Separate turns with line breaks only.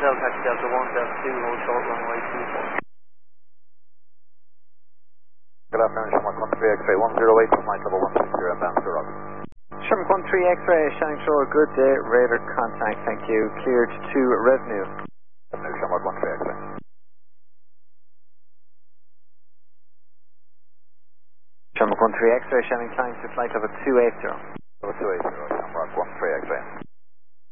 taxi Delta 1, Delta 2, hold short runway 24.
Good afternoon, Shamrock 13 X-ray 108, flight level 160, bound to Roger.
Shamrock 13 X-ray, Shining Shore, good day, radar contact, thank you, cleared to revenue.
Revenue, Shamrock 13 X-ray.
Shamrock 13 X-ray, Shining climb to flight level 280.
Level 280, Shamrock 13 X-ray.